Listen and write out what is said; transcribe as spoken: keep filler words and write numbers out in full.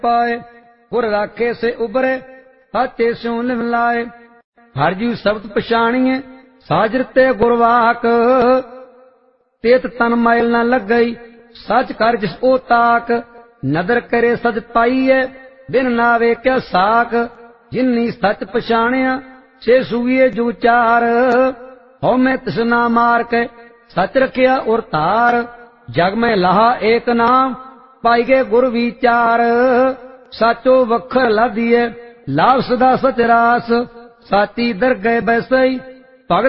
पाए गुर राखे से उबरे साचे स्यों लिव लाए। हर जीव शब्द पछाणिए साजर ते गुरवाक तेत तन मैल न लग गई सच कर जिस ओ ताक। नदर करे सच पाईए बिन नावे क्या साक जिन्नी सच पछाणिया छे सूए जो चार। हो मैं तिसना मार के सच रखिया और तार जग में लहा एक नाम पाई गए गुर विचार। साचो वखर लादिए लाभ सदा सच रास साची दर गए बैसई